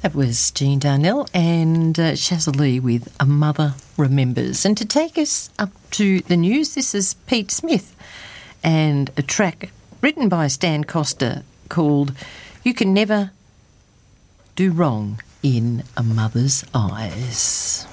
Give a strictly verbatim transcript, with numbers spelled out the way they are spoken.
That was Jean Darnell and uh, Shazza Lee with A Mother Remembers. And to take us up to the news, this is Pete Smith and a track written by Stan Costa called You Can Never Do Wrong in a Mother's Eyes.